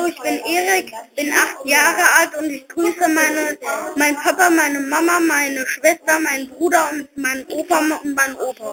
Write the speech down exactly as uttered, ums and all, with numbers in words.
Hallo, ich bin Erik, bin acht Jahre alt und ich grüße meine, meinen Papa, meine Mama, meine Schwester, meinen Bruder und meinen Opa und meinen Opa.